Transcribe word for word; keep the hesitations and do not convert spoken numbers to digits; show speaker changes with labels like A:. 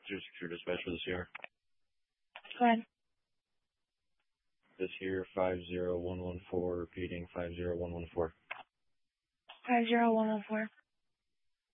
A: Zero Secure Dispatch for the C R.
B: Go ahead.
A: This here, five zero one one four, repeating five zero one one four.
B: five zero one one four.